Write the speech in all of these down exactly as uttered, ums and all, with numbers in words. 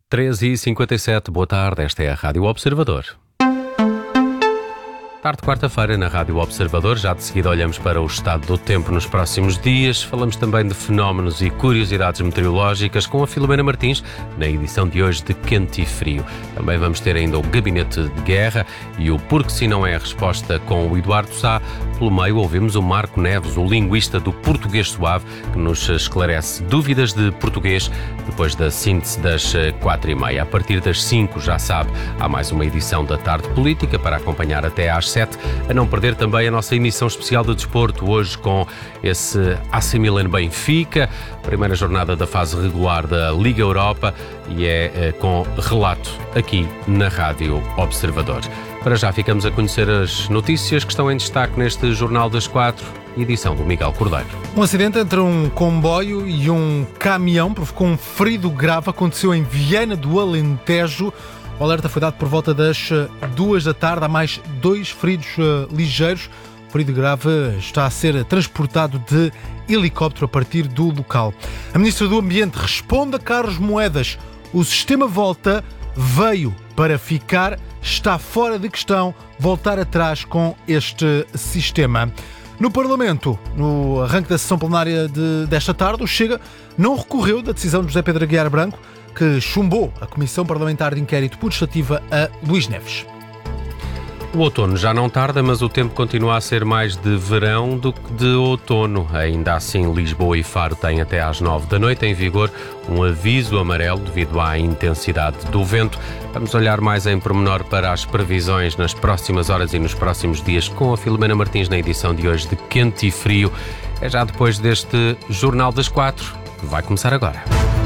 treze e cinquenta e sete, boa tarde, esta é a Rádio Observador. Tarde de quarta-feira na Rádio Observador, já de seguida olhamos para o estado do tempo nos próximos dias, falamos também de fenómenos e curiosidades meteorológicas com a Filomena Martins, na edição de hoje de Quente e Frio. Também vamos ter ainda o Gabinete de Guerra e o Porque Se Não É a Resposta com o Eduardo Sá. Pelo meio ouvimos o Marco Neves, o linguista do Português Suave, que nos esclarece dúvidas de português depois da síntese das quatro e meia. A partir das cinco, já sabe, há mais uma edição da Tarde Política para acompanhar até às sete, a não perder também a nossa emissão especial de desporto, hoje com esse A C Milan Benfica, primeira jornada da fase regular da Liga Europa, e é, é com relato aqui na Rádio Observador. Para já ficamos a conhecer as notícias que estão em destaque neste Jornal das Quatro, edição do Miguel Cordeiro. Um acidente entre um comboio e um caminhão provocou um ferido grave, aconteceu em Viana do Alentejo. O alerta foi dado por volta das duas da tarde. Há mais dois feridos uh, ligeiros. O ferido grave está a ser transportado de helicóptero a partir do local. A Ministra do Ambiente responde a Carlos Moedas. O sistema Volta veio para ficar. Está fora de questão voltar atrás com este sistema. No Parlamento, no arranque da sessão plenária de, desta tarde, o Chega não recorreu da decisão de José Pedro Aguiar Branco, que chumbou a Comissão Parlamentar de Inquérito putestativa a Luís Neves. O outono já não tarda, mas o tempo continua a ser mais de verão do que de outono. Ainda assim, Lisboa e Faro têm até às nove da noite em vigor um aviso amarelo devido à intensidade do vento. Vamos olhar mais em pormenor para as previsões nas próximas horas e nos próximos dias com a Filomena Martins na edição de hoje de Quente e Frio. É já depois deste Jornal das Quatro, que vai começar agora.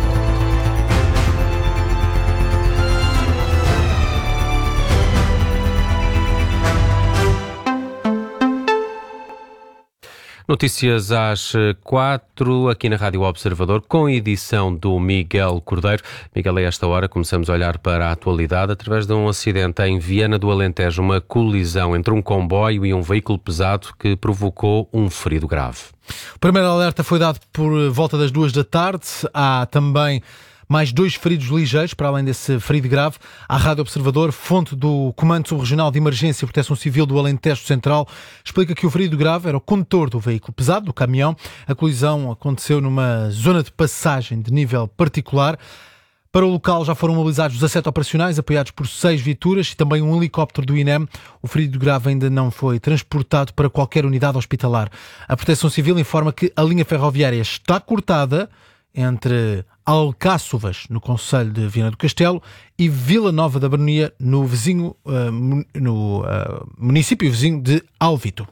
Notícias às quatro, aqui na Rádio Observador, com edição do Miguel Cordeiro. Miguel, a esta hora começamos a olhar para a atualidade através de um acidente em Viana do Alentejo, uma colisão entre um comboio e um veículo pesado que provocou um ferido grave. O primeiro alerta foi dado por volta das duas da tarde. Há também mais dois feridos ligeiros, para além desse ferido grave. A Rádio Observador, fonte do Comando Subregional de Emergência e Proteção Civil do Alentejo Central, explica que o ferido grave era o condutor do veículo pesado, do caminhão. A colisão aconteceu numa zona de passagem de nível particular. Para o local já foram mobilizados dezassete operacionais, apoiados por seis viaturas e também um helicóptero do I N E M. O ferido grave ainda não foi transportado para qualquer unidade hospitalar. A Proteção Civil informa que a linha ferroviária está cortada entre Alcáçovas, no concelho de Viana do Castelo, e Vila Nova da Baronia, no, vizinho, uh, no uh, município vizinho de Alvito.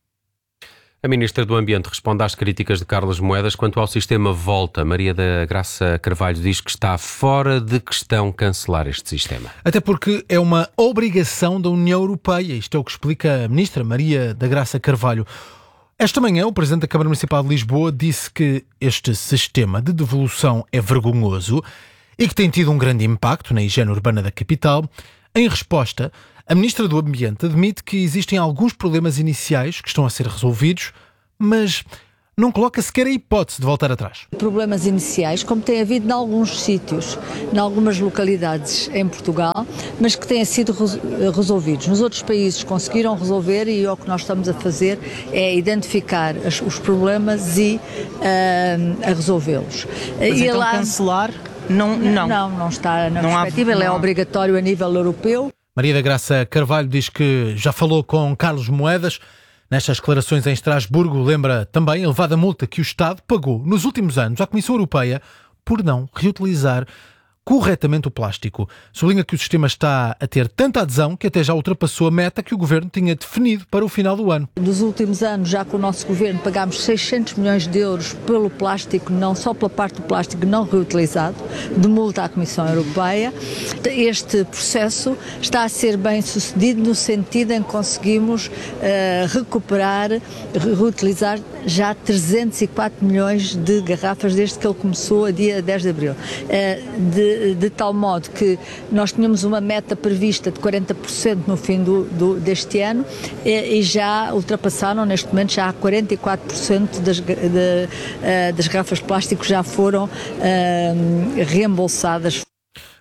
A Ministra do Ambiente responde às críticas de Carlos Moedas quanto ao sistema Volta. Maria da Graça Carvalho diz que está fora de questão cancelar este sistema. Até porque é uma obrigação da União Europeia. Isto é o que explica a Ministra Maria da Graça Carvalho. Esta manhã, o Presidente da Câmara Municipal de Lisboa disse que este sistema de devolução é vergonhoso e que tem tido um grande impacto na higiene urbana da capital. Em resposta, a Ministra do Ambiente admite que existem alguns problemas iniciais que estão a ser resolvidos, mas não coloca sequer a hipótese de voltar atrás. Problemas iniciais, como tem havido em alguns sítios, em algumas localidades em Portugal, mas que têm sido resolvidos. Nos outros países conseguiram resolver e o que nós estamos a fazer é identificar os problemas e uh, a resolvê-los. Mas e então lá... cancelar? Não, não. Não, não está na não perspectiva, há... ele é obrigatório a nível europeu. Maria da Graça Carvalho diz que já falou com Carlos Moedas. Nestas declarações em Estrasburgo, lembra também a elevada multa que o Estado pagou nos últimos anos à Comissão Europeia por não reutilizar corretamente o plástico. Sublinha que o sistema está a ter tanta adesão que até já ultrapassou a meta que o Governo tinha definido para o final do ano. Nos últimos anos, já com o nosso Governo, pagámos seiscentos milhões de euros pelo plástico, não só pela parte do plástico não reutilizado, de multa à Comissão Europeia. Este processo está a ser bem sucedido no sentido em que conseguimos uh, recuperar, reutilizar já trezentos e quatro milhões de garrafas desde que ele começou a dia dez de abril. Uh, de, de tal modo que nós tínhamos uma meta prevista de quarenta por cento no fim do, do, deste ano e, e já ultrapassaram, neste momento, já há quarenta e quatro por cento das, de, uh, das garrafas de plástico já foram uh, reembolsadas.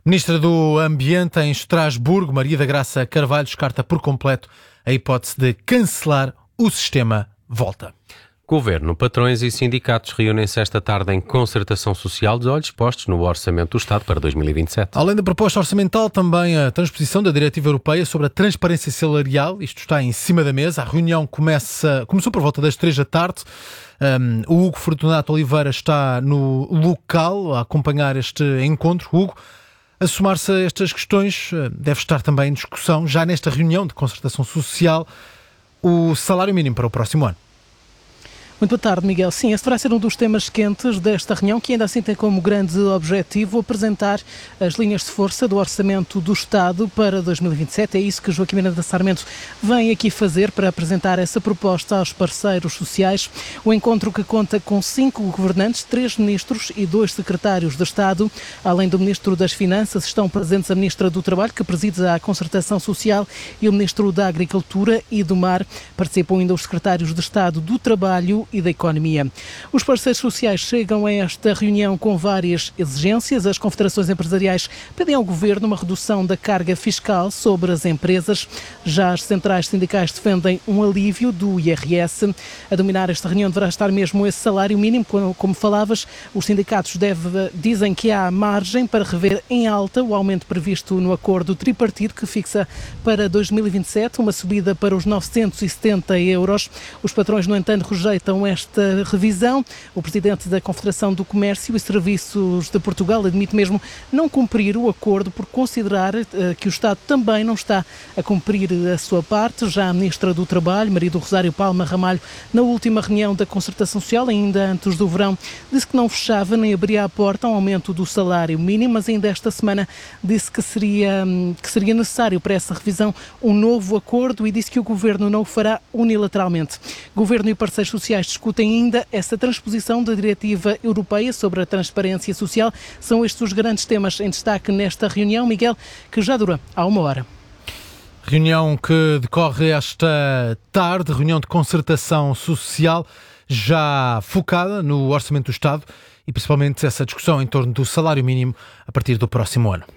Ministra do Ambiente em Estrasburgo, Maria da Graça Carvalho, descarta por completo a hipótese de cancelar o sistema Volta. Governo, patrões e sindicatos reúnem-se esta tarde em concertação social de olhos postos no Orçamento do Estado para dois mil e vinte e sete. Além da proposta orçamental, também a transposição da Diretiva Europeia sobre a transparência salarial. Isto está em cima da mesa. A reunião começa, começou por volta das três da tarde. Um, o Hugo Fortunato Oliveira está no local a acompanhar este encontro. Hugo, a somar-se a estas questões, deve estar também em discussão, já nesta reunião de concertação social, o salário mínimo para o próximo ano. Muito boa tarde, Miguel. Sim, esse vai ser um dos temas quentes desta reunião, que ainda assim tem como grande objetivo apresentar as linhas de força do Orçamento do Estado para dois mil e vinte e sete. É isso que Joaquim Miranda Sarmento vem aqui fazer para apresentar essa proposta aos parceiros sociais. O encontro que conta com cinco governantes, três ministros e dois secretários de Estado. Além do Ministro das Finanças, estão presentes a Ministra do Trabalho, que preside a Concertação Social, e o Ministro da Agricultura e do Mar. Participam ainda os secretários de Estado do Trabalho e da Economia. Os parceiros sociais chegam a esta reunião com várias exigências. As confederações empresariais pedem ao Governo uma redução da carga fiscal sobre as empresas. Já as centrais sindicais defendem um alívio do I R S. A dominar esta reunião deverá estar mesmo esse salário mínimo, como, como falavas. Os sindicatos deve, dizem que há margem para rever em alta o aumento previsto no acordo tripartite, que fixa para dois mil e vinte e sete uma subida para os novecentos e setenta euros. Os patrões, no entanto, rejeitam esta revisão. O presidente da Confederação do Comércio e Serviços de Portugal admite mesmo não cumprir o acordo por considerar uh, que o Estado também não está a cumprir a sua parte. Já a Ministra do Trabalho, Maria do Rosário Palma Ramalho, na última reunião da Concertação Social, ainda antes do verão, disse que não fechava nem abria a porta a um aumento do salário mínimo, mas ainda esta semana disse que seria, que seria necessário para essa revisão um novo acordo e disse que o Governo não o fará unilateralmente. Governo e parceiros sociais discutem ainda essa transposição da Diretiva Europeia sobre a transparência social. São estes os grandes temas em destaque nesta reunião, Miguel, que já dura há uma hora. Reunião que decorre esta tarde, reunião de concertação social, já focada no Orçamento do Estado e principalmente essa discussão em torno do salário mínimo a partir do próximo ano.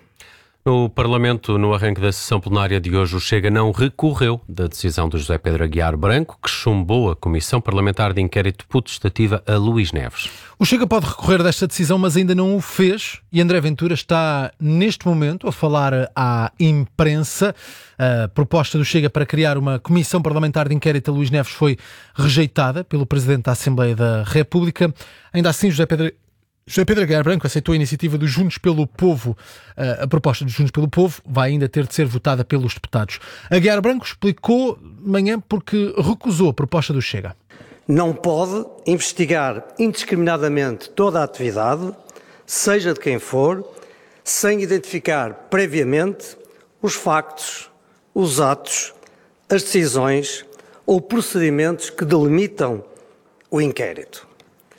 No Parlamento, no arranque da sessão plenária de hoje, o Chega não recorreu da decisão de José Pedro Aguiar Branco, que chumbou a Comissão Parlamentar de Inquérito Potestativa a Luís Neves. O Chega pode recorrer desta decisão, mas ainda não o fez, e André Ventura está, neste momento, a falar à imprensa. A proposta do Chega para criar uma Comissão Parlamentar de Inquérito a Luís Neves foi rejeitada pelo Presidente da Assembleia da República. Ainda assim, José Pedro José Pedro Aguiar Branco aceitou a iniciativa dos Juntos pelo Povo. A proposta dos Juntos pelo Povo vai ainda ter de ser votada pelos deputados. Aguiar Branco explicou de manhã porque recusou a proposta do Chega. Não pode investigar indiscriminadamente toda a atividade, seja de quem for, sem identificar previamente os factos, os atos, as decisões ou procedimentos que delimitam o inquérito.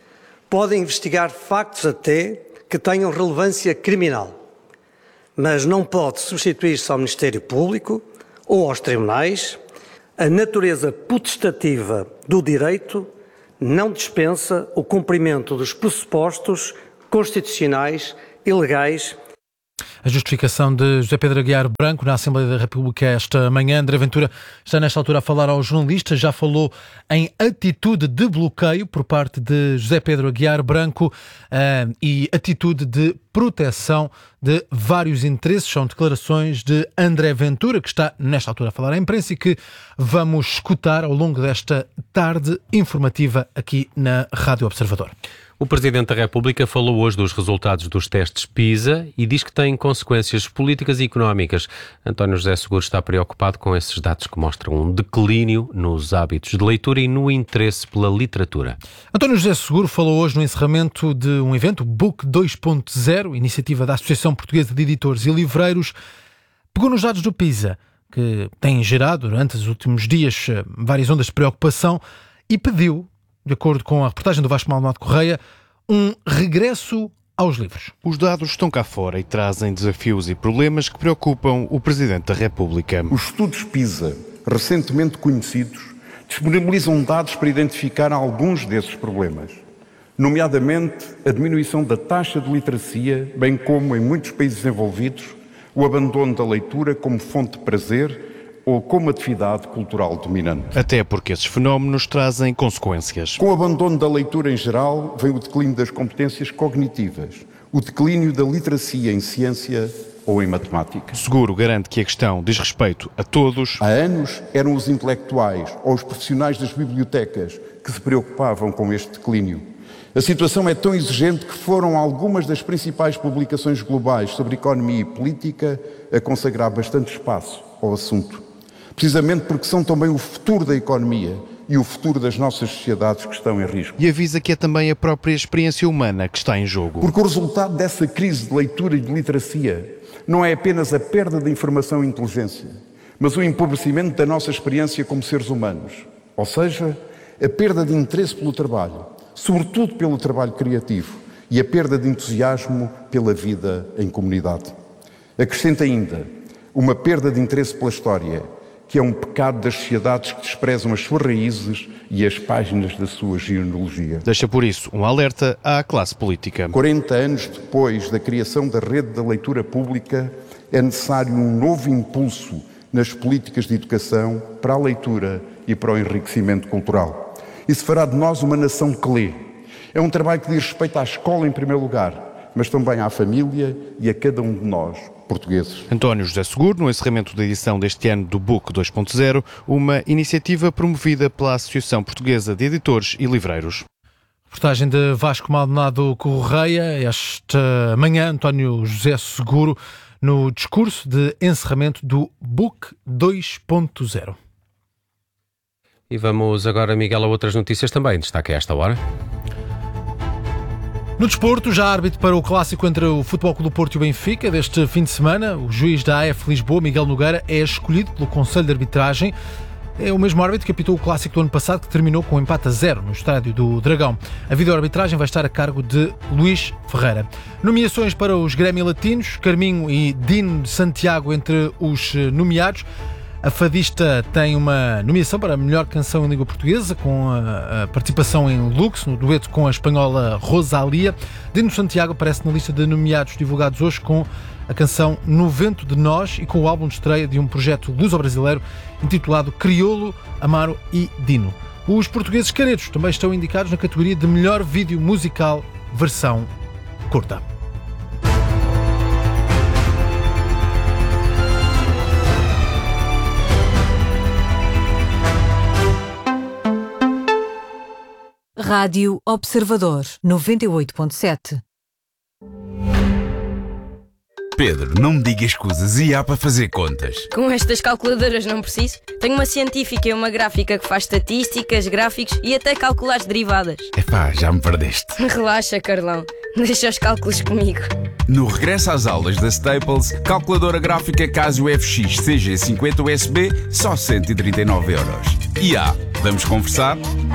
Podem investigar factos até que tenham relevância criminal, mas não pode substituir-se ao Ministério Público ou aos tribunais. A natureza potestativa do direito não dispensa o cumprimento dos pressupostos constitucionais e legais. A justificação de José Pedro Aguiar Branco na Assembleia da República esta manhã. André Ventura está nesta altura a falar aos jornalistas, já falou em atitude de bloqueio por parte de José Pedro Aguiar Branco uh, e atitude de proteção de vários interesses. São declarações de André Ventura, que está nesta altura a falar à imprensa e que vamos escutar ao longo desta tarde informativa aqui na Rádio Observador. O Presidente da República falou hoje dos resultados dos testes PISA e diz que têm consequências políticas e económicas. António José Seguro está preocupado com esses dados que mostram um declínio nos hábitos de leitura e no interesse pela literatura. António José Seguro falou hoje no encerramento de um evento, Book dois ponto zero, iniciativa da Associação Portuguesa de Editores e Livreiros. Pegou nos dados do PISA, que têm gerado durante os últimos dias várias ondas de preocupação, e pediu, de acordo com a reportagem do Vasco Maldonado Correia, um regresso aos livros. Os dados estão cá fora e trazem desafios e problemas que preocupam o Presidente da República. Os estudos PISA, recentemente conhecidos, disponibilizam dados para identificar alguns desses problemas. nomeadamente a diminuição da taxa de literacia, bem como, em muitos países desenvolvidos, o abandono da leitura como fonte de prazer ou como atividade cultural dominante. Até porque esses fenómenos trazem consequências. Com o abandono da leitura em geral, vem o declínio das competências cognitivas, o declínio da literacia em ciência ou em matemática. Seguro garante que a questão diz respeito a todos. Há anos eram os intelectuais ou os profissionais das bibliotecas que se preocupavam com este declínio. A situação é tão exigente que foram algumas das principais publicações globais sobre economia e política a consagrar bastante espaço ao assunto. Precisamente porque são também o futuro da economia e o futuro das nossas sociedades que estão em risco. E avisa que é também a própria experiência humana que está em jogo. Porque o resultado dessa crise de leitura e de literacia não é apenas a perda de informação e inteligência, mas o empobrecimento da nossa experiência como seres humanos. Ou seja, a perda de interesse pelo trabalho, sobretudo pelo trabalho criativo, e a perda de entusiasmo pela vida em comunidade. Acrescenta ainda uma perda de interesse pela história, que é um pecado das sociedades que desprezam as suas raízes e as páginas da sua genealogia. Deixa por isso um alerta à classe política. quarenta anos depois da criação da rede da leitura pública, é necessário um novo impulso nas políticas de educação para a leitura e para o enriquecimento cultural. Isso fará de nós uma nação que lê. É um trabalho que diz respeito à escola em primeiro lugar, mas também à família e a cada um de nós, portugueses. António José Seguro, no encerramento da edição deste ano do Book dois ponto zero, uma iniciativa promovida pela Associação Portuguesa de Editores e Livreiros. Reportagem de Vasco Maldonado Correia. Esta manhã, António José Seguro, no discurso de encerramento do Book dois ponto zero. E vamos agora, Miguel, a outras notícias também. Destaque a esta hora. No desporto, já árbitro para o clássico entre o Futebol Clube do Porto e o Benfica deste fim de semana, o juiz da A F Lisboa, Miguel Nogueira, é escolhido pelo Conselho de Arbitragem. É o mesmo árbitro que apitou o clássico do ano passado, que terminou com um empate a zero no estádio do Dragão. A videoarbitragem vai estar a cargo de Luís Ferreira. Nomeações para os Grémio Latinos, Carminho e Dino de Santiago entre os nomeados. A fadista tem uma nomeação para a melhor canção em língua portuguesa, com a participação em Lux, no dueto com a espanhola Rosalía. Dino Santiago aparece na lista de nomeados divulgados hoje com a canção No Vento de Nós e com o álbum de estreia de um projeto luso-brasileiro intitulado Criolo, Amaro e Dino. Os portugueses caretos também estão indicados na categoria de melhor vídeo musical versão curta. Rádio Observador, noventa e oito ponto sete. Pedro, não me digas escusas e há para fazer contas. Com estas calculadoras não preciso. Tenho uma científica e uma gráfica que faz estatísticas, gráficos e até calcula as derivadas. Epá, já me perdeste. Relaxa, Carlão. Deixa os cálculos comigo. No regresso às aulas da Staples, calculadora gráfica Casio F X C G cinquenta U S B, só cento e trinta e nove euros. E há, vamos conversar?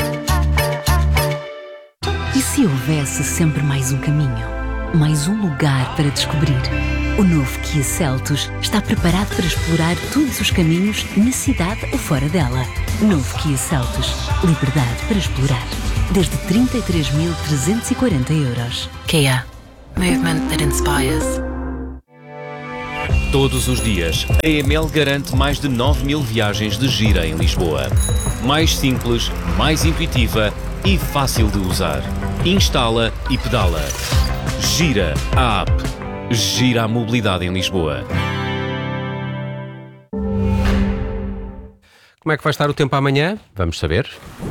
E se houvesse sempre mais um caminho? Mais um lugar para descobrir? O novo Kia Seltos está preparado para explorar todos os caminhos na cidade ou fora dela. Novo Kia Seltos. Liberdade para explorar. Desde trinta e três mil trezentos e quarenta euros. Kia. Movement that inspires. Todos os dias, a E M L garante mais de nove mil viagens de Gira em Lisboa. Mais simples, mais intuitiva e fácil de usar. Instala e pedala. Gira, a app. Gira a mobilidade em Lisboa. Como é que vai estar o tempo amanhã? Vamos saber.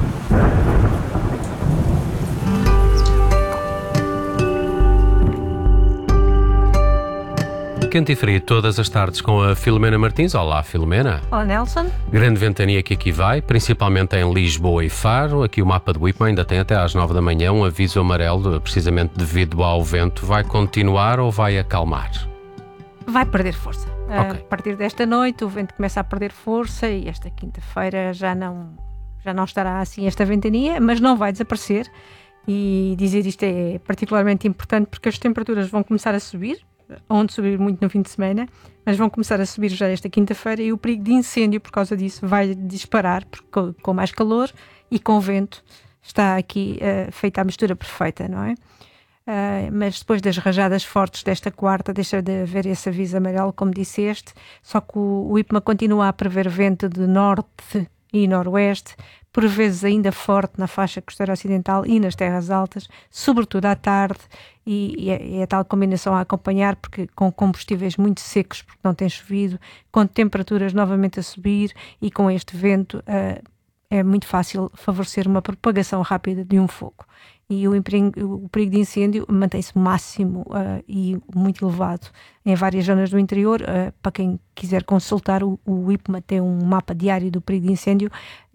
Quente e frio todas as tardes com a Filomena Martins. Olá, Filomena. Olá, Nelson. Grande ventania que aqui vai, principalmente em Lisboa e Faro. Aqui o mapa do I P M A ainda tem até às nove da manhã um aviso amarelo, precisamente devido ao vento. Vai continuar ou vai acalmar? Vai perder força. Okay. A partir desta noite o vento começa a perder força e esta quinta-feira já não, já não estará assim esta ventania, mas não vai desaparecer. E dizer isto é particularmente importante porque as temperaturas vão começar a subir, onde subir muito no fim de semana, mas vão começar a subir já esta quinta-feira e o perigo de incêndio por causa disso vai disparar, porque com mais calor e com vento está aqui uh, feita a mistura perfeita, não é? Uh, mas depois das rajadas fortes desta quarta, deixa de haver esse aviso amarelo, como disseste, só que o, o IPMA continua a prever vento de norte e noroeste, por vezes ainda forte na faixa costeira ocidental e nas terras altas, sobretudo à tarde, e, e, é, é a tal combinação a acompanhar, porque com combustíveis muito secos, porque não tem chovido, com temperaturas novamente a subir e com este vento, uh, é muito fácil favorecer uma propagação rápida de um fogo. E o, o perigo de incêndio mantém-se máximo uh, e muito elevado em várias zonas do interior. Uh, para quem quiser consultar, o, o IPMA tem um mapa diário do perigo de incêndio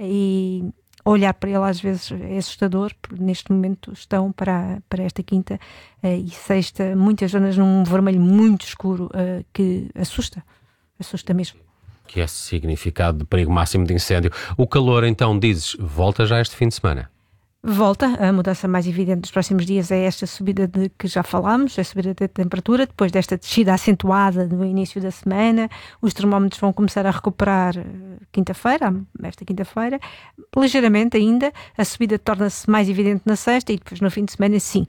e olhar para ele às vezes é assustador, porque neste momento estão para, para esta quinta uh, e sexta muitas zonas num vermelho muito escuro uh, que assusta, assusta mesmo. Que é significado de perigo máximo de incêndio. O calor, então, dizes, volta já este fim de semana? Volta, a mudança mais evidente dos próximos dias é esta subida de que já falámos, a subida da temperatura, depois desta descida acentuada no início da semana, os termómetros vão começar a recuperar quinta-feira, esta quinta-feira, ligeiramente ainda, a subida torna-se mais evidente na sexta e depois no fim de semana sim,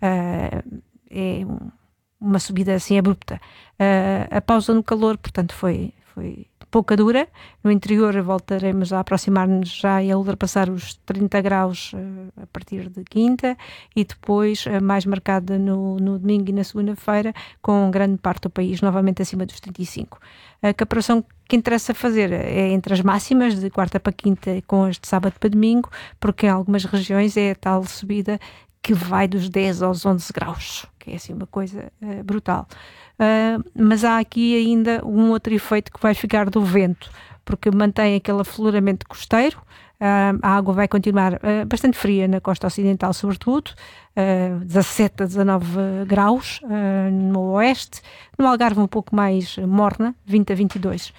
uh, é uma subida assim abrupta. Uh, a pausa no calor, portanto, foi, foi pouca dura. No interior voltaremos a aproximar-nos já e a ultrapassar os trinta graus uh, a partir de quinta e depois uh, mais marcada no, no domingo e na segunda-feira, com grande parte do país novamente acima dos trinta e cinco. A comparação que interessa fazer é entre as máximas de quarta para quinta com as de sábado para domingo, porque em algumas regiões é a tal subida que vai dos dez aos onze graus, que é assim uma coisa uh, brutal. Uh, mas há aqui ainda um outro efeito que vai ficar do vento, porque mantém aquele afloramento costeiro, uh, a água vai continuar uh, bastante fria na costa ocidental sobretudo, uh, dezassete a dezanove graus uh, no oeste, no Algarve um pouco mais morna, vinte a vinte e dois.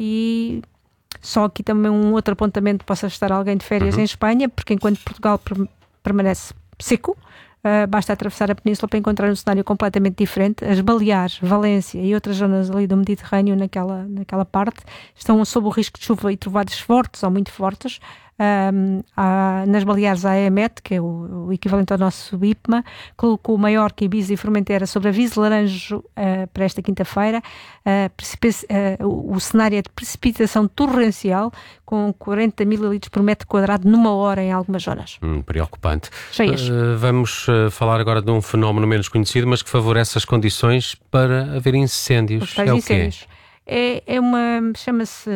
E só aqui também um outro apontamento, possa estar alguém de férias uhum. em Espanha, porque enquanto Portugal per- permanece seco, Uh, basta atravessar a península para encontrar um cenário completamente diferente. As Baleares, Valência e outras zonas ali do Mediterrâneo, naquela, naquela parte, estão sob o risco de chuva e trovoadas fortes ou muito fortes. Um, há, nas Baleares, a EMET, que é o, o equivalente ao nosso IPMA, colocou Maiorca, Ibiza e Formentera sobre aviso laranjo uh, para esta quinta-feira. Uh, precipic- uh, o, o cenário é de precipitação torrencial, com quarenta mililitros por metro quadrado numa hora em algumas zonas. Hum, preocupante. Cheias. Uh, vamos uh, falar agora de um fenómeno menos conhecido, mas que favorece as condições para haver incêndios. Os tais é incêndios. O quê? É, é uma, chama-se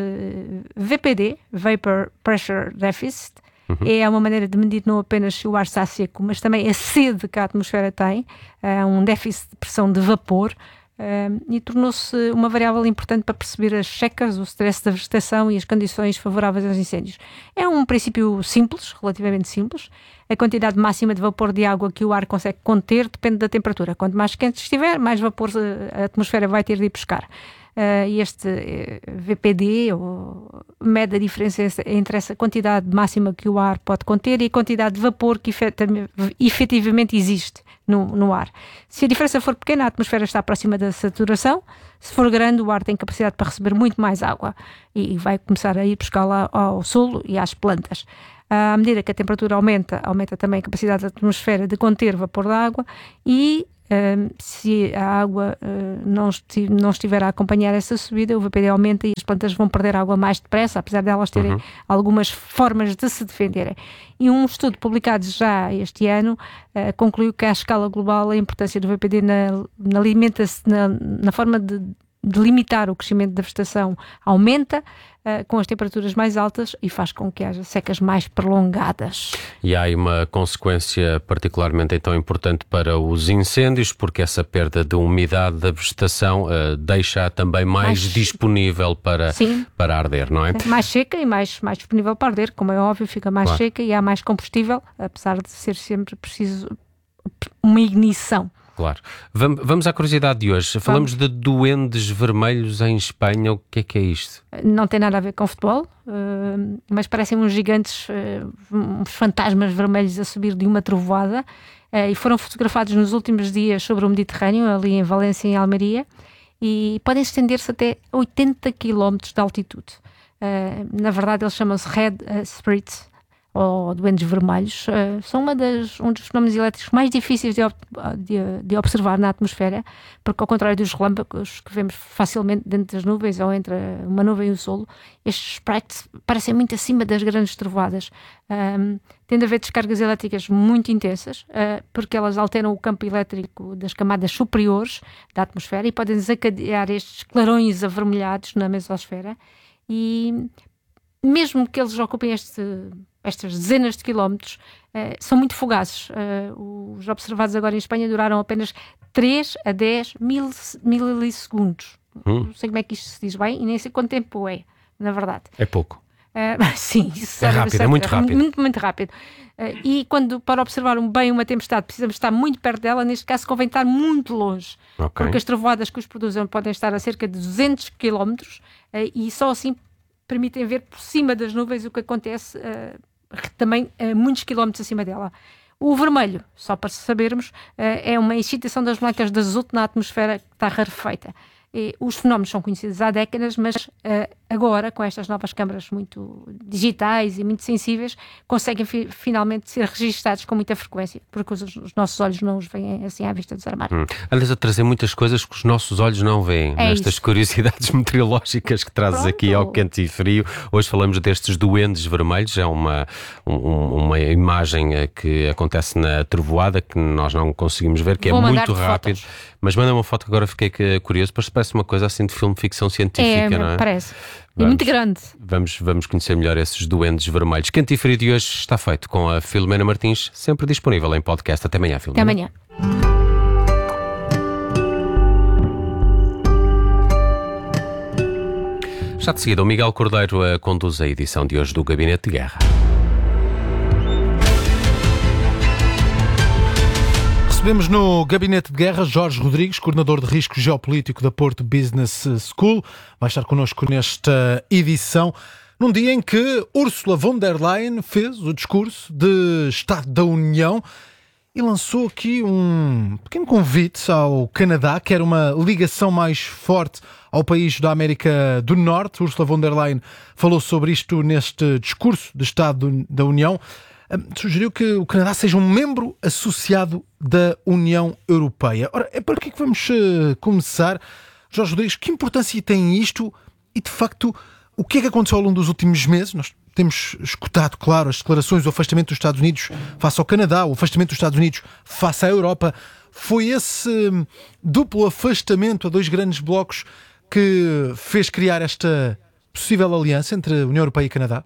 V P D, Vapor Pressure Deficit. Uhum. É uma maneira de medir não apenas se o ar está seco, mas também a sede que a atmosfera tem, é um déficit de pressão de vapor, um, e tornou-se uma variável importante para perceber as secas, o stress da vegetação e as condições favoráveis aos incêndios. É um princípio simples, relativamente simples. A quantidade máxima de vapor de água que o ar consegue conter depende da temperatura. Quanto mais quente estiver, mais vapor a atmosfera vai ter de ir buscar. Uh, este uh, V P D ou, mede a diferença entre essa quantidade máxima que o ar pode conter e a quantidade de vapor que efetivamente existe no, no ar. Se a diferença for pequena, a atmosfera está próxima da saturação. Se for grande, o ar tem capacidade para receber muito mais água e, e vai começar a ir buscá-la ao solo e às plantas. À medida que a temperatura aumenta, aumenta também a capacidade da atmosfera de conter vapor da água e Uh, se a água uh, não, esti- não estiver a acompanhar essa subida, o V P D aumenta e as plantas vão perder água mais depressa, apesar de elas terem uhum. algumas formas de se defenderem. E um estudo publicado já este ano uh, concluiu que à escala global a importância do V P D na, na, alimenta-se, na, na forma de, de limitar o crescimento da vegetação aumenta uh, com as temperaturas mais altas e faz com que haja secas mais prolongadas. E há aí uma consequência particularmente então importante para os incêndios, porque essa perda de umidade da vegetação uh, deixa também mais, mais disponível para, para arder, não é? Mais seca e mais, mais disponível para arder, como é óbvio, fica mais claro. seca e há mais combustível, apesar de ser sempre preciso uma ignição. Claro. Vamos à curiosidade de hoje. Falamos Vamos. de duendes vermelhos em Espanha. O que é que é isto? Não tem nada a ver com futebol, uh, mas parecem uns gigantes, uh, uns fantasmas vermelhos a subir de uma trovoada, uh, e foram fotografados nos últimos dias sobre o Mediterrâneo, ali em Valência e em Almeria, e podem estender-se até oitenta quilómetros de altitude. Uh, na verdade, eles chamam-se Red uh, Spirits. ou duendes vermelhos, uh, são uma das, um dos fenómenos elétricos mais difíceis de, de, de observar na atmosfera, porque ao contrário dos relâmpagos que vemos facilmente dentro das nuvens ou entre uma nuvem e o solo, estes sprites parecem muito acima das grandes trovoadas. Um, tende a haver descargas elétricas muito intensas, uh, porque elas alteram o campo elétrico das camadas superiores da atmosfera e podem desencadear estes clarões avermelhados na mesosfera, e mesmo que eles ocupem este, estas dezenas de quilómetros, uh, são muito fugazes. Uh, os observados agora em Espanha duraram apenas três a dez mil, milissegundos. Hum. Não sei como é que isto se diz bem e nem sei quanto tempo é, na verdade. É pouco. Uh, sim, isso é rápido, é muito rápido. Muito, muito rápido. Uh, e quando, para observar um, bem uma tempestade, precisamos estar muito perto dela, neste caso convém estar muito longe. Okay. Porque as trovoadas que os produzem podem estar a cerca de duzentos quilómetros uh, e só assim permitem ver por cima das nuvens o que acontece uh, também a uh, muitos quilómetros acima dela. O vermelho, só para sabermos, uh, é uma excitação das moléculas de azoto na atmosfera que está rarefeita. E os fenómenos são conhecidos há décadas, mas uh, agora, com estas novas câmaras muito digitais e muito sensíveis, conseguem fi- finalmente ser registados com muita frequência, porque os, os nossos olhos não os veem assim à vista dos armários. Hum. Andas a trazer muitas coisas que os nossos olhos não veem, é nestas isso. curiosidades meteorológicas que trazes Pronto. aqui ao Quente e Frio. Hoje falamos destes duendes vermelhos, é uma, um, uma imagem que acontece na trovoada que nós não conseguimos ver, que Vou é muito rápido. Fotos. Mas manda uma foto que agora fiquei curioso, parece uma coisa assim de filme de ficção científica, é, não é? Parece. Vamos, e muito grande. Vamos, vamos conhecer melhor esses duendes vermelhos. Quente e Frio de hoje está feito com a Filomena Martins, sempre disponível em podcast. Até amanhã, Filomena. Até amanhã. Já de seguida, o Miguel Cordeiro a conduz a edição de hoje do Gabinete de Guerra. Recebemos no Gabinete de Guerra Jorge Rodrigues, coordenador de risco geopolítico da Porto Business School. Vai estar connosco nesta edição, num dia em que Ursula von der Leyen fez o discurso de Estado da União e lançou aqui um pequeno convite ao Canadá, que era uma ligação mais forte ao país da América do Norte. Ursula von der Leyen falou sobre isto neste discurso de Estado da União. Sugeriu que o Canadá seja um membro associado da União Europeia. Ora, é por aqui que vamos uh, começar. Jorge Rodrigues, que importância tem isto e, de facto, o que é que aconteceu ao longo dos últimos meses? Nós temos escutado, claro, as declarações do afastamento dos Estados Unidos face ao Canadá, o afastamento dos Estados Unidos face à Europa. Foi esse um, duplo afastamento a dois grandes blocos que fez criar esta possível aliança entre a União Europeia e Canadá?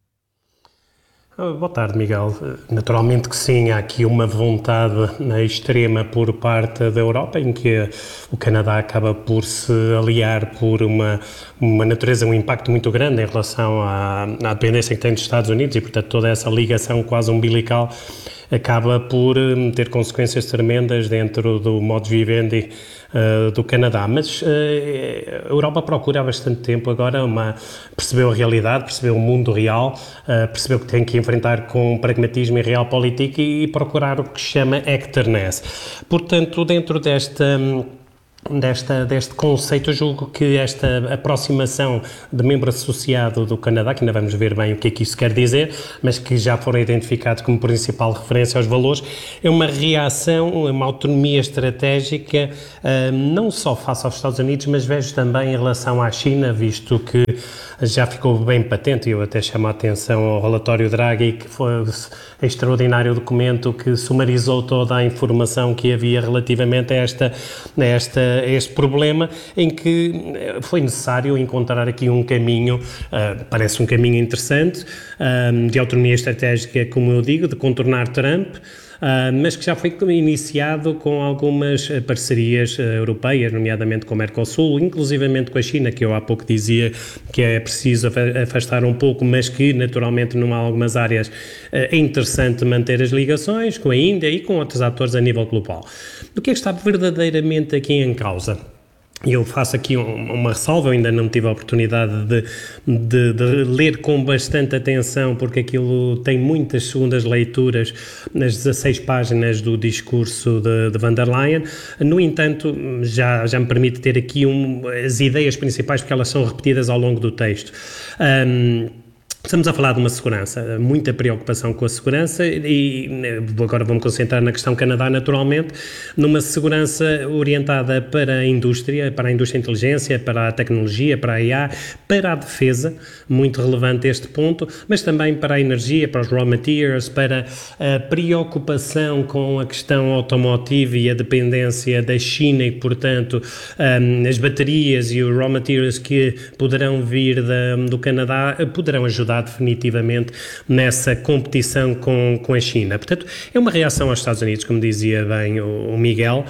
Boa tarde, Miguel. Naturalmente que sim, há aqui uma vontade extrema por parte da Europa, em que o Canadá acaba por se aliar por uma, uma natureza, um impacto muito grande em relação à, à dependência que tem dos Estados Unidos e, portanto, toda essa ligação quase umbilical acaba por ter consequências tremendas dentro do modus vivendi uh, do Canadá. Mas uh, a Europa procura há bastante tempo agora, uma, percebeu a realidade, percebeu o mundo real, uh, percebeu que tem que enfrentar com pragmatismo e realpolitik e, e procurar o que se chama actedness. Portanto, dentro desta... Desta, deste conceito, eu julgo que esta aproximação de membro associado do Canadá, que ainda vamos ver bem o que é que isso quer dizer, mas que já foram identificados como principal referência aos valores, é uma reação, uma autonomia estratégica, não só face aos Estados Unidos, mas vejo também em relação à China, visto que já ficou bem patente, e eu até chamo a atenção ao relatório Draghi, que foi um extraordinário documento que sumarizou toda a informação que havia relativamente a esta, a esta este problema, em que foi necessário encontrar aqui um caminho, uh, parece um caminho interessante, uh, de autonomia estratégica, como eu digo, de contornar Trump, Uh, mas que já foi iniciado com algumas parcerias uh, europeias, nomeadamente com o Mercosul, inclusivamente com a China, que eu há pouco dizia que é preciso afastar um pouco, mas que naturalmente não há algumas áreas uh, é interessante manter as ligações com a Índia e com outros atores a nível global. O que é que está verdadeiramente aqui em causa? E eu faço aqui um, uma ressalva, eu ainda não tive a oportunidade de, de, de ler com bastante atenção, porque aquilo tem muitas segundas leituras nas dezasseis páginas do discurso de, de von der Leyen. No entanto, já, já me permite ter aqui um, as ideias principais, porque elas são repetidas ao longo do texto. Um, Estamos a falar de uma segurança, muita preocupação com a segurança e agora vamos concentrar na questão Canadá naturalmente, numa segurança orientada para a indústria, para a indústria de inteligência, para a tecnologia, para a A I, para a defesa, muito relevante este ponto, mas também para a energia, para os raw materials, para a preocupação com a questão automotiva e a dependência da China e, portanto, um, as baterias e os raw materials que poderão vir da, do Canadá poderão ajudar definitivamente nessa competição com, com a China. Portanto, é uma reação aos Estados Unidos, como dizia bem o, o Miguel.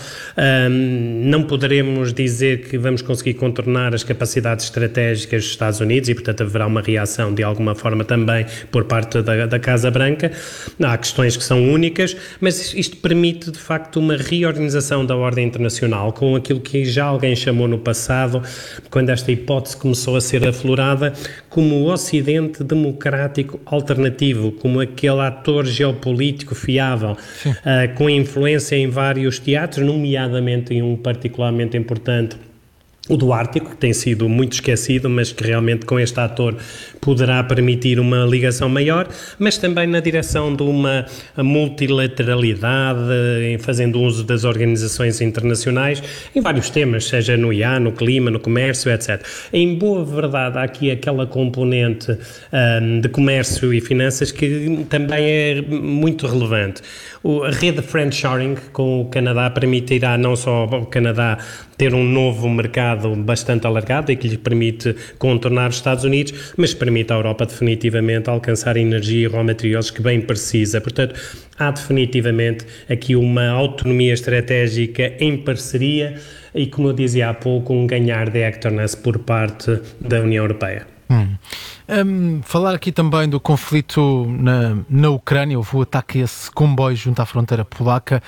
Um, não poderemos dizer que vamos conseguir contornar as capacidades estratégicas dos Estados Unidos e, portanto, haverá uma reação de alguma forma também por parte da, da Casa Branca. Há questões que são únicas, mas isto permite, de facto, uma reorganização da ordem internacional com aquilo que já alguém chamou no passado, quando esta hipótese começou a ser aflorada, como o Ocidente democrático alternativo, como aquele ator geopolítico fiável, uh, com influência em vários teatros, nomeadamente em um particularmente importante, o do Ártico, que tem sido muito esquecido, mas que realmente com este ator poderá permitir uma ligação maior, mas também na direção de uma multilateralidade, em fazendo uso das organizações internacionais, em vários temas, seja no I A, no clima, no comércio, etcétera. Em boa verdade, há aqui aquela componente um, de comércio e finanças que também é muito relevante. O, a rede friendshoring com o Canadá permitirá não só ao Canadá ter um novo mercado bastante alargado e que lhe permite contornar os Estados Unidos, mas permite à Europa definitivamente alcançar a energia e raw materials que bem precisa. Portanto, há definitivamente aqui uma autonomia estratégica em parceria e, como eu dizia há pouco, um ganhar de hectares por parte da União Europeia. Hum. Um, falar aqui também do conflito na, na Ucrânia, houve o ataque a esse comboio junto à fronteira polaca.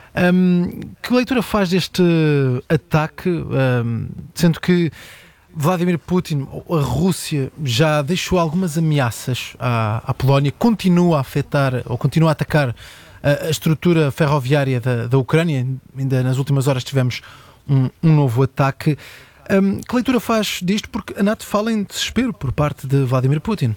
Um, que leitura faz deste ataque, um, sendo que Vladimir Putin, a Rússia, já deixou algumas ameaças à, à Polónia, continua a afetar ou continua a atacar a, a estrutura ferroviária da, da Ucrânia, ainda nas últimas horas tivemos um, um novo ataque. Um, que leitura faz disto? Porque a NATO fala em desespero por parte de Vladimir Putin.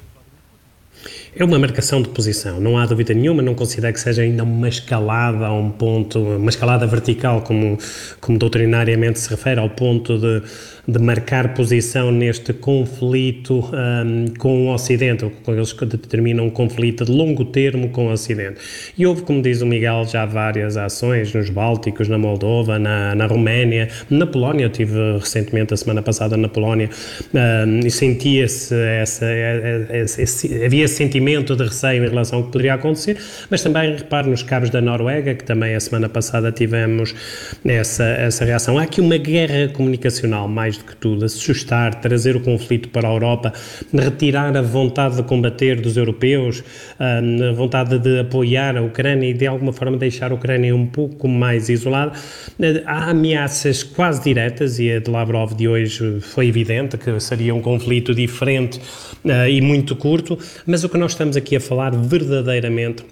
É uma marcação de posição, não há dúvida nenhuma, não considero que seja ainda uma escalada a um ponto, uma escalada vertical, como, como doutrinariamente se refere, ao ponto de, de marcar posição neste conflito um, com o Ocidente, com eles que determinam um conflito de longo termo com o Ocidente. E houve, como diz o Miguel, já várias ações nos Bálticos, na Moldova, na, na Roménia, na Polónia. Eu estive recentemente, a semana passada, na Polónia, um, e sentia-se essa, essa, essa, havia esse sentimento de receio em relação ao que poderia acontecer, mas também repare nos cabos da Noruega, que também a semana passada tivemos essa, essa reação. Há aqui uma guerra comunicacional, mais do que tudo, a suscitar, trazer o conflito para a Europa, retirar a vontade de combater dos europeus, a vontade de apoiar a Ucrânia e de alguma forma deixar a Ucrânia um pouco mais isolada. Há ameaças quase diretas, e a de Lavrov de hoje foi evidente que seria um conflito diferente uh, e muito curto, mas o que nós estamos aqui a falar verdadeiramente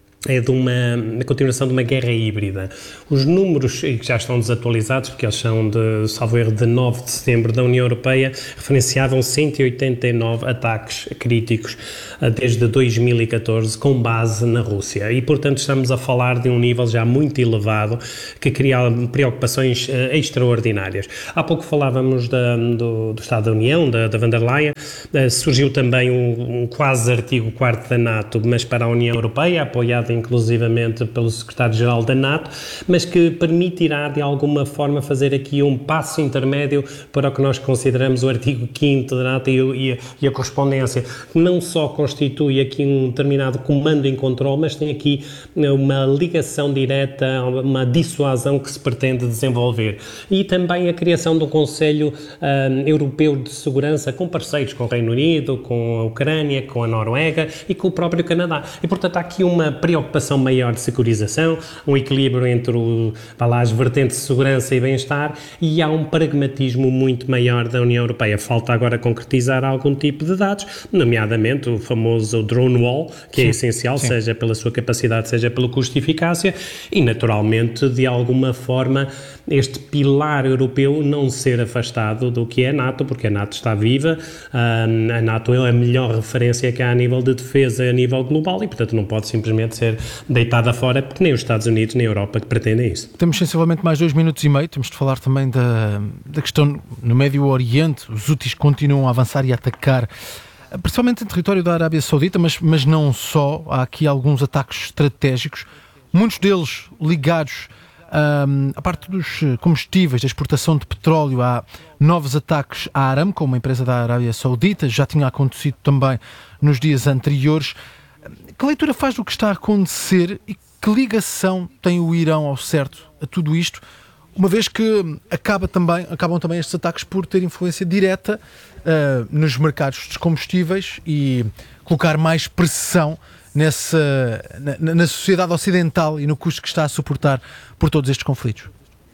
é de uma, na continuação de uma guerra híbrida. Os números, que já estão desatualizados, porque eles são de, salvo erro, de nove de setembro da União Europeia, referenciavam cento e oitenta e nove ataques críticos desde dois mil e catorze, com base na Rússia. E, portanto, estamos a falar de um nível já muito elevado, que cria preocupações uh, extraordinárias. Há pouco falávamos da, do, do Estado da União, da, da Van der Leyen, uh, surgiu também um, um quase artigo quarto da NATO, mas para a União Europeia, apoiado inclusivamente pelo secretário-geral da NATO, mas que permitirá de alguma forma fazer aqui um passo intermédio para o que nós consideramos o artigo quinto da NATO e, e, e a correspondência, que não só constitui aqui um determinado comando em controle, mas tem aqui uma ligação direta, uma dissuasão que se pretende desenvolver. E também a criação de um Conselho um, Europeu de Segurança com parceiros, com o Reino Unido, com a Ucrânia, com a Noruega e com o próprio Canadá. E, portanto, há aqui uma preocupação maior de securização, um equilíbrio entre o, lá, as vertentes de segurança e bem-estar, e há um pragmatismo muito maior da União Europeia. Falta agora concretizar algum tipo de dados, nomeadamente o famoso drone wall, que sim, é essencial, sim. seja pela sua capacidade, seja pelo custo e eficácia, e naturalmente, de alguma forma, este pilar europeu não ser afastado do que é a NATO, porque a NATO está viva, a NATO é a melhor referência que há a nível de defesa, a nível global, e portanto não pode simplesmente ser deitada fora, porque nem os Estados Unidos nem a Europa que pretendem isso. Temos sensivelmente mais dois minutos e meio, temos de falar também da, da questão no Médio Oriente. Os Houthis continuam a avançar e a atacar, principalmente em território da Arábia Saudita, mas, mas não só. Há aqui alguns ataques estratégicos, muitos deles ligados um, à parte dos combustíveis, da exportação de petróleo. Há novos ataques à Aramco, uma empresa da Arábia Saudita, já tinha acontecido também nos dias anteriores. Que leitura faz do que está a acontecer e que ligação tem o Irão ao certo a tudo isto, uma vez que acaba também, acabam também estes ataques por ter influência direta uh, nos mercados dos combustíveis e colocar mais pressão nessa, na, na sociedade ocidental e no custo que está a suportar por todos estes conflitos?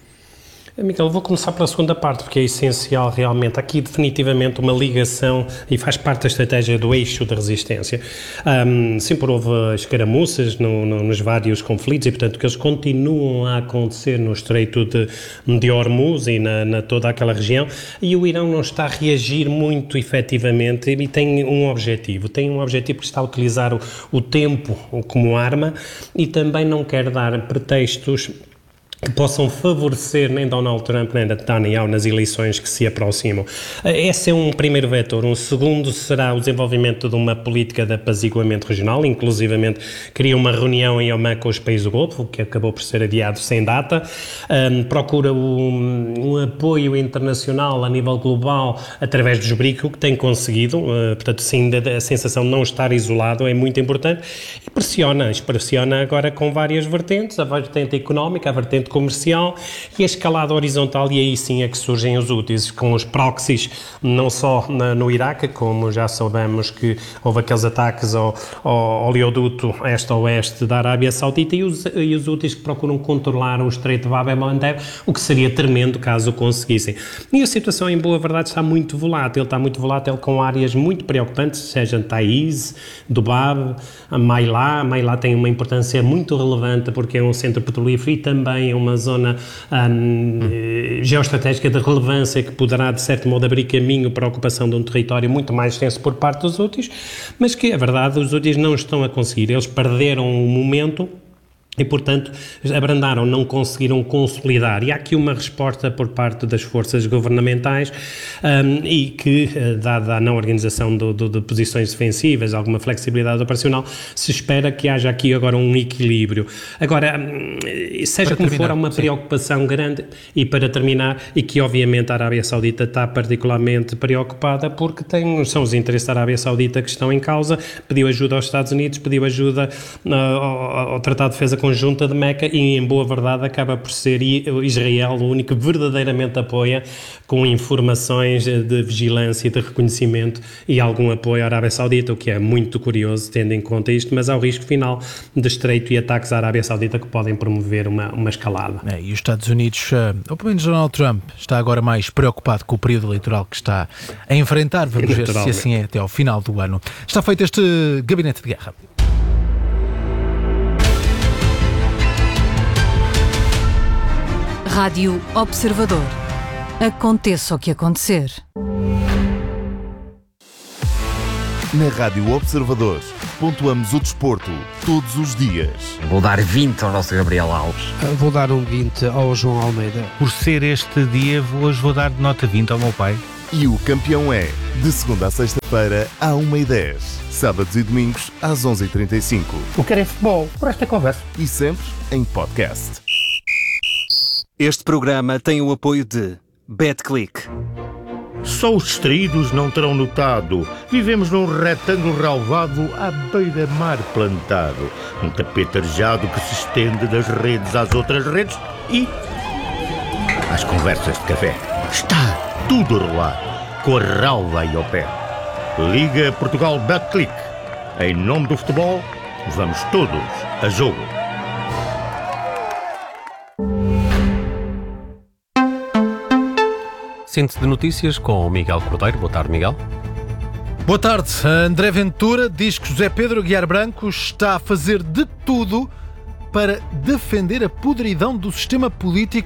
Miguel, vou começar pela segunda parte, porque é essencial realmente. Aqui definitivamente uma ligação e faz parte da estratégia do eixo da resistência. Um, sempre houve escaramuças no, no, nos vários conflitos e, portanto, que eles continuam a acontecer no Estreito de, de Hormuz e na, na toda aquela região, e o Irão não está a reagir muito efetivamente e tem um objetivo. Tem um objetivo que está a utilizar o, o tempo como arma e também não quer dar pretextos que possam favorecer nem Donald Trump nem Netanyahu nas eleições que se aproximam. Esse é um primeiro vetor. Um segundo será o desenvolvimento de uma política de apaziguamento regional, inclusivamente cria uma reunião em Oman com os países do Golfo, que acabou por ser adiado sem data, um, procura um, um apoio internacional a nível global através dos B R I C, o que tem conseguido, uh, portanto sim, a sensação de não estar isolado é muito importante, e pressiona, pressiona agora com várias vertentes, a vertente económica, a vertente comercial e a escalada horizontal, e aí sim é que surgem os úteis, com os proxies, não só na, no Iraque, como já soubemos que houve aqueles ataques ao, ao oleoduto este-oeste da Arábia Saudita, e os, e os úteis que procuram controlar o Estreito de Bab el-Mandeb, o que seria tremendo caso o conseguissem. E a situação, em boa verdade, está muito volátil, está muito volátil com áreas muito preocupantes, seja Taiz, Dubab, Mailá. Mailá tem uma importância muito relevante porque é um centro petrolífero e também é uma zona um, hum. geoestratégica de relevância que poderá, de certo modo, abrir caminho para a ocupação de um território muito mais extenso por parte dos Houthis, mas que, a verdade, os Houthis não estão a conseguir. Eles perderam o momento e, portanto, abrandaram, não conseguiram consolidar. E há aqui uma resposta por parte das forças governamentais um, e que, dada a não organização do, do, de posições defensivas, alguma flexibilidade operacional, se espera que haja aqui agora um equilíbrio. Agora, seja para como terminar, for, há uma sim. preocupação grande, e para terminar, e que obviamente a Arábia Saudita está particularmente preocupada porque tem, são os interesses da Arábia Saudita que estão em causa, pediu ajuda aos Estados Unidos, pediu ajuda uh, ao, ao Tratado de Defesa Conjunta de Meca, e em boa verdade acaba por ser Israel o único que verdadeiramente apoia, com informações de vigilância e de reconhecimento e algum apoio à Arábia Saudita, o que é muito curioso tendo em conta isto, mas há o risco final de estreito e ataques à Arábia Saudita que podem promover uma, uma escalada. É, e os Estados Unidos, ou pelo menos Donald Trump, está agora mais preocupado com o período eleitoral que está a enfrentar. Vamos ver se assim é até ao final do ano. Está feito este Gabinete de Guerra. Rádio Observador. Aconteça o que acontecer. Na Rádio Observador, pontuamos o desporto todos os dias. Vou dar vinte ao nosso Gabriel Alves. Vou dar um vinte ao João Almeida. Por ser este dia, hoje vou dar de nota vinte ao meu pai. E o campeão é, de segunda a sexta-feira, à uma e dez. Sábados e domingos, às onze e trinta e cinco. O que é futebol, por esta conversa. E sempre em podcast. Este programa tem o apoio de BetClick. Só os distraídos não terão notado. Vivemos num retângulo relvado à beira-mar plantado. Um tapete arejado que se estende das redes às outras redes e às conversas de café. Está tudo a rolar, com a relva aí ao pé. Liga Portugal BetClick. Em nome do futebol, vamos todos a jogo. Síntese de notícias com o Miguel Cordeiro. Boa tarde, Miguel. Boa tarde. André Ventura diz que José Pedro Aguiar Branco está a fazer de tudo para defender a podridão do sistema político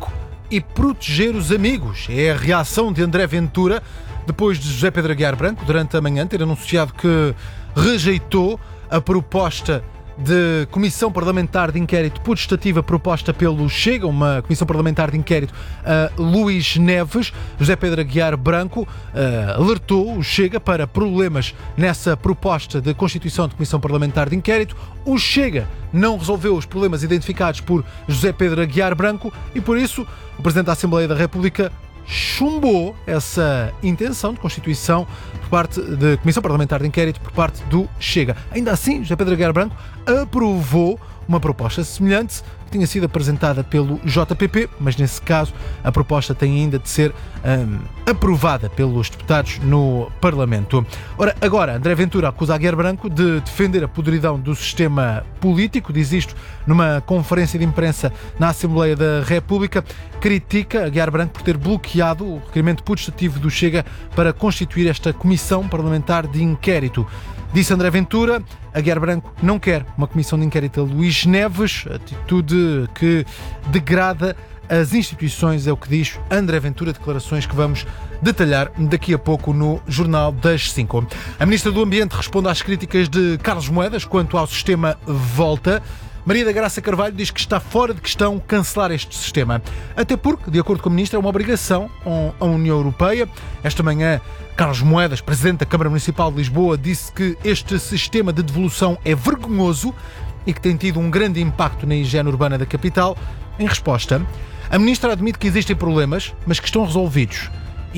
e proteger os amigos. É a reação de André Ventura depois de José Pedro Aguiar Branco, durante a manhã, ter anunciado que rejeitou a proposta de Comissão Parlamentar de Inquérito putestativa proposta pelo Chega, uma Comissão Parlamentar de Inquérito a Luís Neves. José Pedro Aguiar Branco uh, alertou o Chega para problemas nessa proposta de constituição de Comissão Parlamentar de Inquérito. O Chega não resolveu os problemas identificados por José Pedro Aguiar Branco e, por isso, o Presidente da Assembleia da República chumbou essa intenção de constituição por parte da Comissão Parlamentar de Inquérito por parte do Chega. Ainda assim, José Pedro Aguiar Branco aprovou uma proposta semelhante que tinha sido apresentada pelo J P P, mas nesse caso a proposta tem ainda de ser hum, aprovada pelos deputados no Parlamento. Ora, agora, André Ventura acusa Aguiar Branco de defender a podridão do sistema político, diz isto numa conferência de imprensa na Assembleia da República, critica Aguiar Branco por ter bloqueado o requerimento putestativo do Chega para constituir esta Comissão Parlamentar de Inquérito. Disse André Ventura, Aguiar Branco não quer uma comissão de inquérito a Luís Neves, atitude que degrada as instituições, é o que diz André Ventura, declarações que vamos detalhar daqui a pouco no Jornal das cinco. A Ministra do Ambiente responde às críticas de Carlos Moedas quanto ao sistema Volta. Maria da Graça Carvalho diz que está fora de questão cancelar este sistema. Até porque, de acordo com a Ministra, é uma obrigação à União Europeia. Esta manhã, Carlos Moedas, Presidente da Câmara Municipal de Lisboa, disse que este sistema de devolução é vergonhoso e que tem tido um grande impacto na higiene urbana da capital. Em resposta, a Ministra admite que existem problemas, mas que estão resolvidos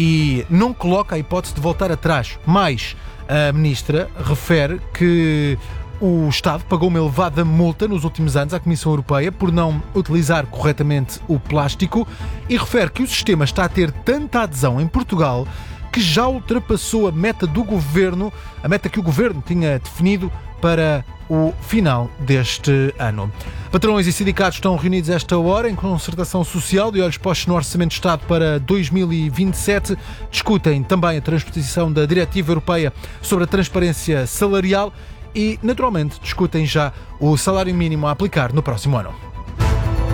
e não coloca a hipótese de voltar atrás. Mais, a Ministra refere que o Estado pagou uma elevada multa nos últimos anos à Comissão Europeia por não utilizar corretamente o plástico e refere que o sistema está a ter tanta adesão em Portugal que já ultrapassou a meta do Governo, a meta que o Governo tinha definido para o final deste ano. Patrões e sindicatos estão reunidos a esta hora em concertação social de olhos postos no Orçamento de Estado para dois mil e vinte e sete. Discutem também a transposição da Diretiva Europeia sobre a transparência salarial e, naturalmente, discutem já o salário mínimo a aplicar no próximo ano.